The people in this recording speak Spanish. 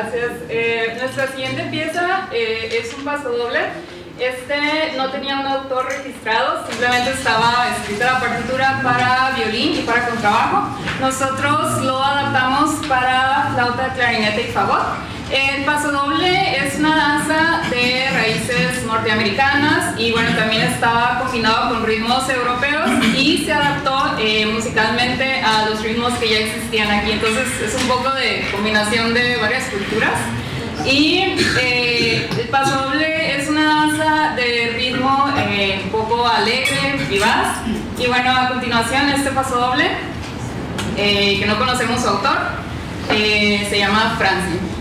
gracias. Nuestra siguiente pieza es un pasodoble. Este no tenía un autor registrado, simplemente estaba escrita la partitura para violín y para contrabajo. Nosotros lo adaptamos para flauta, clarinete y fagot. El pasodoble es una danza de raíces norteamericanas y bueno, también estaba combinado con ritmos europeos y se adaptó musicalmente a los ritmos que ya existían aquí. Entonces es un poco de combinación de varias culturas. Y el pasodoble es una danza de ritmo un poco alegre, vivaz. Y bueno, a continuación este pasodoble, que no conocemos su autor, se llama Francie.